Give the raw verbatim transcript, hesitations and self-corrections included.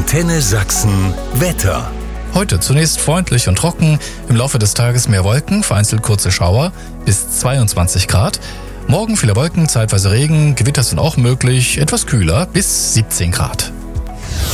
Antenne Sachsen Wetter. Heute zunächst freundlich und trocken, im Laufe des Tages mehr Wolken, vereinzelt kurze Schauer, bis zweiundzwanzig Grad. Morgen viele Wolken, zeitweise Regen, Gewitter sind auch möglich, etwas kühler, bis siebzehn Grad.